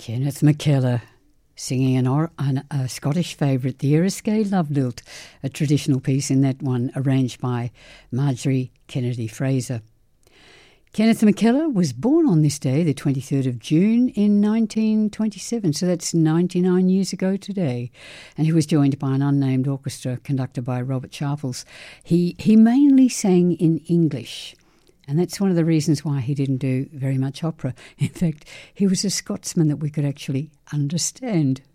Kenneth McKellar singing a Scottish favourite, the Eriskay Love Lilt, a traditional piece in that one arranged by Marjorie Kennedy Fraser. Kenneth McKellar was born on this day, the 23rd of June in 1927, so that's 99 years ago today, and he was joined by an unnamed orchestra conducted by Robert Sharples. He mainly sang in English, and that's one of the reasons why he didn't do very much opera. In fact, he was a Scotsman that we could actually understand.